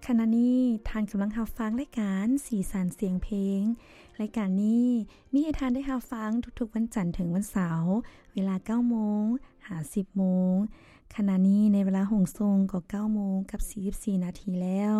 ขณะนี้ทานกำลังรับฟังรายการสีสันเสียงเพลงรายการนี้มีให้ทานได้รับฟังทุกๆวันจันทร์ถึงวันเสาร์เวลา 9:00 นหา 10:00 นขณะนี้ในเวลาห้องส่งก็ 9:00 นกับ44 นาทีแล้ว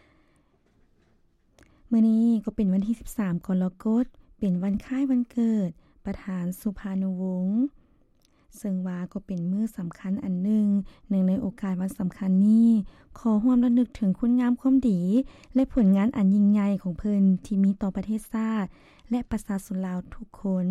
มื้อนี้ก็เป็นวันที่13กรกฎาคมเป็นวันคล้ายวันเกิดประธานสุภานุวงศ์ซึ่งว่าก็เป็นมื้อสำคัญอันหนึ่งในโอกาสวันสำคัญนี้ขอร่วมระลึกถึงคุณงามความดีและผลงานอันยิ่งใหญ่ของเพิ่นที่มีต่อประเทศชาติและประชาชนลาวทุกคน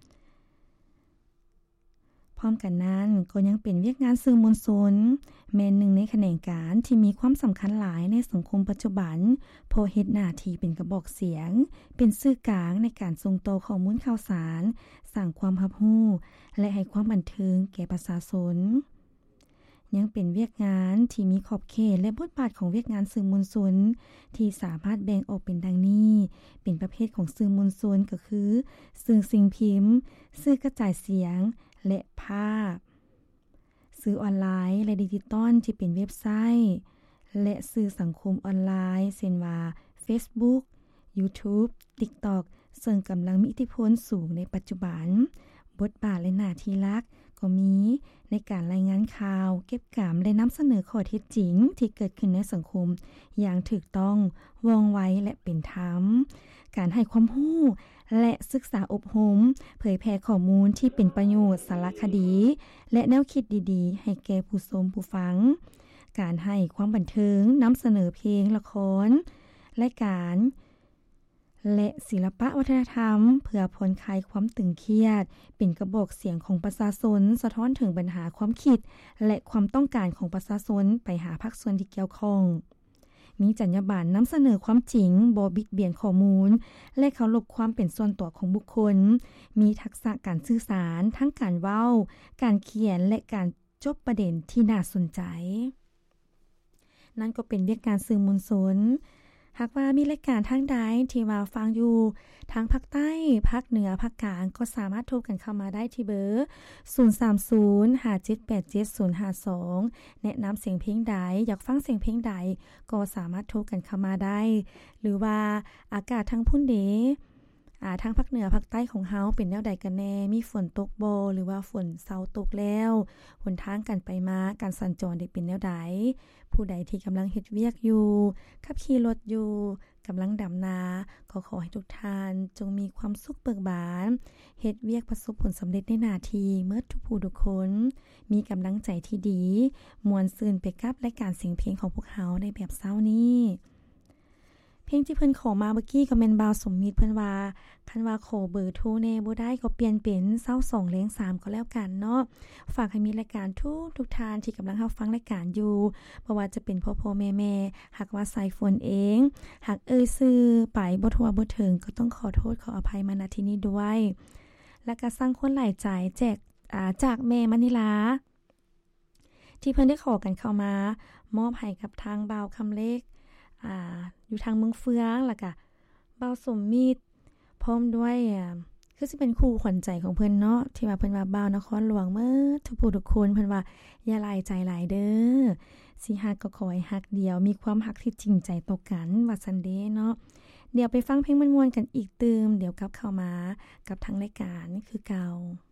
พร้อมกันนั้นก็ยังเป็นเวียกงานสื่อมวลชนแม้นหนึ่งในแขนงการที่มีความสำคัญหลายในสังคมปัจจุบันเพราะเฮ็ดหน้าที่เป็นกระบอกเสียงเป็นสื่อกลางในการส่งต่อข้อมูลข่าวสารสร้างความรับรู้และให้ความบันเทิงแก่ประชาชนยังเป็นเวียกงานที่มีขอบเขตและบทบาทของเวียกงานสื่อมวลชนที่สามารถแบ่งออกเป็นดังนี้เป็นประเภทของสื่อมวลชนก็คือสื่อสิ่งพิมพ์สื่อกระจายเสียงและภาพสื่อออนไลน์และดิจิตอลที่เป็นเว็บไซต์และสื่อสังคมออนไลน์เช่นว่า Facebook YouTube TikTok ซึ่งกำลังมีอิทธิพลสูงในปัจจุบันบทบาทและหน้าที่หลักก็มีในการรายงานข่าวเก็บกำและนำเสนอข้อเท็จจริงที่เกิดขึ้นในสังคมอย่างถูกต้องว่องไวและเป็นธรรมการให้ความรู้และศึกษาอบรมเผยแพร่ข้อมูลที่เป็นประโยชน์สารคดีและแนวคิดดีๆให้แก่ผู้ชมผู้ฟังการให้ความบันเทิงนำเสนอเพลงละครรายการและศิลปะวัฒนธรรมเพื่อผ่อนคลายความตึงเครียดเป็นกระบอกเสียงของประชาชนสะท้อนถึงปัญหาความคิดและความต้องการของประชาชนไปหาภาคส่วนที่เกี่ยวข้องมีจรรยาบรรณนำเสนอความจริงบ่บิดเบียนข้อมูลและเคารพความเป็นส่วนตัวของบุคคลมีทักษะการสื่อสารทั้งการเว้าการเขียนและการจบประเด็นที่น่าสนใจนั่นก็เป็นเวียกการสื่อมวลชนหากว่ามีรายการทางใดที่ว่าฟังอยู่ทางภาคใต้ภาคเหนือภาคกลางก็สามารถโทรกันเข้ามาได้ที่เบอร์ 030-578-7052 แนะนำเสียงเพลงใดอยากฟังเสียงเพลงใดก็สามารถโทรกันเข้ามาได้หรือว่าอากาศทางพุ่นเดทางภาคเหนือภาคใต้ของเฮาเป็นแนวใดกันแน่มีฝนตกบ่หรือว่าฝนเซาตกแล้วหนทางกันไปมาการสัญจรได้เป็นแนวใดผู้ใดที่กำลังเฮ็ดเวียกอยู่ขับขี่รถอยู่กำลังดำนาก็ขอให้ทุกท่านจงมีความสุขเบิกบานเฮ็ดเวียกประสบผลสำเร็จในหน้าที่เมื่อทุกผู้ทุกคนมีกำลังใจที่ดีม่วนซื่นไปกับรายการเสียงเพลงของพวกเฮาในแบบเช้านี้เพลงที่เพิ่นขอมาเมื่อกี้ก็แม่นบ่าวสมมิตรเพิ่นว่าคันว่าขอเบอร์โทรแน่บ่ได้ก็เปลี่ยนเป็น22เลข3ก็แล้วกันเนาะฝากให้มีรายการทุกท่านที่กำลังรับฟังรายการอยู่บ่ว่าจะเป็นพ่อๆแม่ๆหากว่าสายฝนเองหากชื่อไปบ่ทั่วบ่ถึงก็ต้องขอโทษขออภัยมาณที่นี้ด้วยแล้วก็สร้างคนหลายใจแจกจากแม่มณิลาที่เพิ่นได้ขอกันเข้ามามอบให้กับทางบ่าวคำเล็กอยู่ทางเมืองเฟืองแล้วก็บ่าวสมมิตรพร้อมด้วยคือสิเป็นคู่ขวัญใจของเพิ่นเนาะที่ว่าเพิ่นว่าบ่าวนครหลวงเมื่อทุกผู้ทุกคนเพิ่นว่าอย่าหลายใจหลายเด้อสิฮักก็ขอให้ฮักเดียวมีความฮักที่จริงใจต่อกันว่าซั่นเด้เนาะเดี๋ยวไปฟังเพลงม่วนๆกันอีกเติมเดี๋ยวกลับเข้ามากับทางรายการคือเก่า